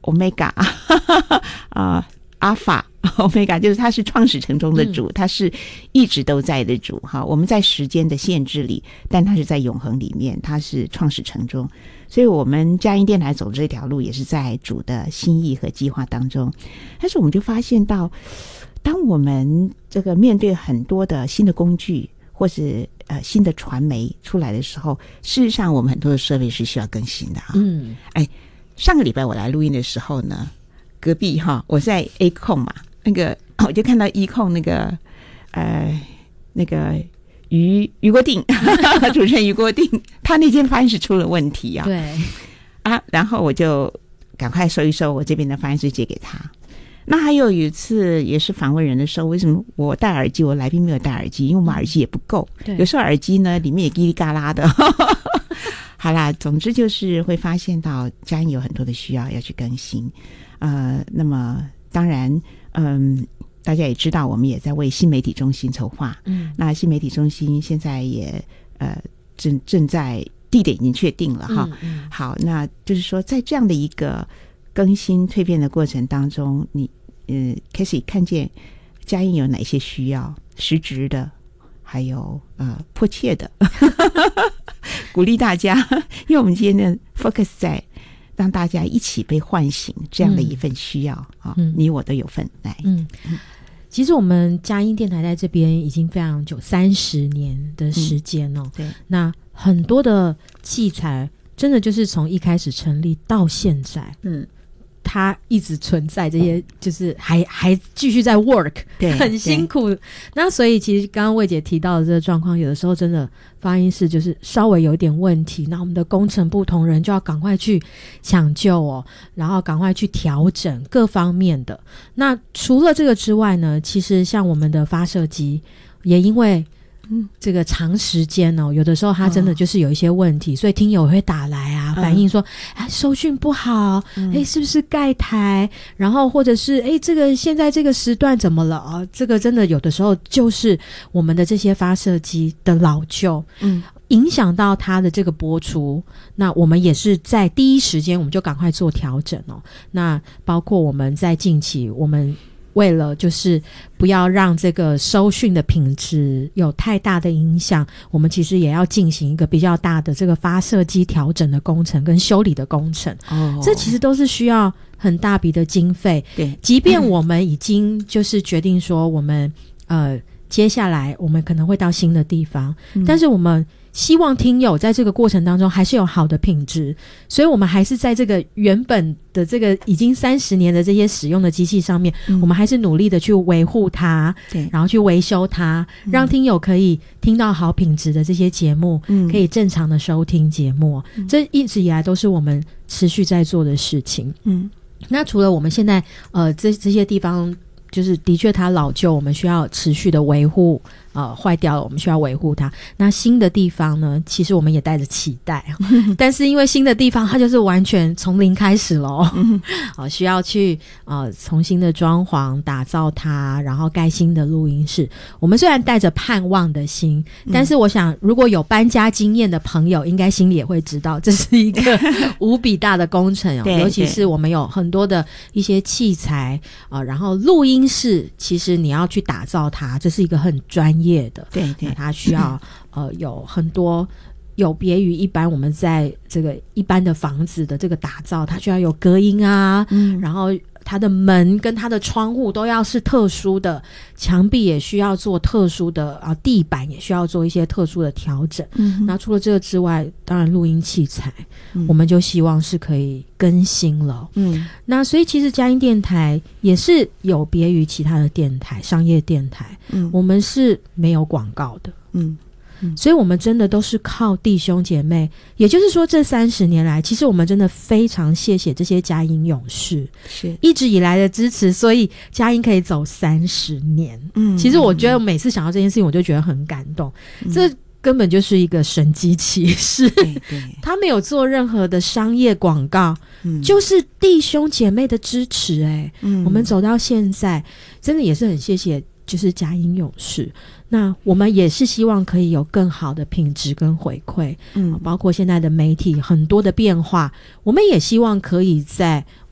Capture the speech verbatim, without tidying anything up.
Omega 啊、呃、Alpha Omega， 就是他是创始成终的主，他是一直都在的主哈。我们在时间的限制里，但他是在永恒里面，他是创始成终。所以我们佳音电台走这条路也是在主的心意和计划当中。但是我们就发现到，当我们这个面对很多的新的工具或是呃新的传媒出来的时候，事实上我们很多的设备是需要更新的啊。嗯，哎，上个礼拜我来录音的时候呢，隔壁哈，我在 A 控嘛，那个我就看到 E 控那个呃那个于于国定主持人于国定，他那间发音室出了问题啊。 对啊，然后我就赶快收一收我这边的发音室借给他。那还有一次也是访问人的时候，为什么我戴耳机，我来宾没有戴耳机？因为我们耳机也不够，有时候耳机呢里面也叽里嘎啦的。好啦，总之就是会发现到佳音有很多的需要要去更新。呃，那么当然，嗯，大家也知道，我们也在为新媒体中心筹划。嗯，那新媒体中心现在也呃正正在地点已经确定了哈。嗯嗯、好，那就是说在这样的一个更新蜕变的过程当中，你呃开始看见佳音有哪些需要实质的，还有呃迫切的，鼓励大家，因为我们今天呢 focus 在让大家一起被唤醒这样的一份需要啊、嗯哦，你我都有份来。嗯， 其实我们佳音电台在这边已经非常久，三十年的时间哦、嗯。对，那很多的器材真的就是从一开始成立到现在，嗯。它一直存在，这些就是还还继续在 work， 对，很辛苦。那所以其实刚刚魏姐提到的这个状况，有的时候真的发音室就是稍微有点问题，那我们的工程部同仁就要赶快去抢救哦，然后赶快去调整各方面的。那除了这个之外呢，其实像我们的发射机也因为嗯，这个长时间哦，有的时候它真的就是有一些问题，哦、所以听友会打来啊，反映说，哎、嗯，收讯不好，哎、嗯，是不是盖台？然后或者是哎，这个现在这个时段怎么了啊、哦？这个真的有的时候就是我们的这些发射机的老旧，嗯，影响到它的这个播出。那我们也是在第一时间我们就赶快做调整哦。那包括我们在近期我们。为了就是不要让这个收讯的品质有太大的影响，我们其实也要进行一个比较大的这个发射机调整的工程跟修理的工程。哦，这其实都是需要很大笔的经费。对，即便我们已经就是决定说我们呃接下来我们可能会到新的地方，嗯、但是我们希望听友在这个过程当中还是有好的品质，所以我们还是在这个原本的这个已经三十年的这些使用的机器上面、嗯、我们还是努力的去维护它，对，然后去维修它、嗯、让听友可以听到好品质的这些节目、嗯、可以正常的收听节目、嗯、这一直以来都是我们持续在做的事情。嗯，那除了我们现在呃这这些地方就是的确它老旧，我们需要持续的维护，呃，坏掉了我们需要维护它。那新的地方呢，其实我们也带着期待，但是因为新的地方它就是完全从零开始咯、呃、需要去呃重新的装潢打造它，然后盖新的录音室。我们虽然带着盼望的心，但是我想如果有搬家经验的朋友应该心里也会知道这是一个无比大的工程、哦、尤其是我们有很多的一些器材啊、呃，然后录音室其实你要去打造它，这是一个很专业的，对对，它需要呃有很多有别于一般我们在这个一般的房子的这个打造，它需要有隔音啊，嗯，然后它的门跟它的窗户都要是特殊的，墙壁也需要做特殊的啊，地板也需要做一些特殊的调整。嗯，那除了这个之外，当然录音器材、嗯、我们就希望是可以更新了。嗯，那所以其实佳音电台也是有别于其他的电台，商业电台，嗯，我们是没有广告的。嗯。所以我们真的都是靠弟兄姐妹，也就是说这三十年来其实我们真的非常谢谢这些佳音勇士是一直以来的支持，所以佳音可以走三十年。嗯，其实我觉得每次想到这件事情我就觉得很感动、嗯、这根本就是一个神迹奇事。对对，他没有做任何的商业广告、嗯、就是弟兄姐妹的支持。哎、嗯，我们走到现在真的也是很谢谢就是佳音勇士。那我们也是希望可以有更好的品质跟回馈，嗯，包括现在的媒体很多的变化，我们也希望可以在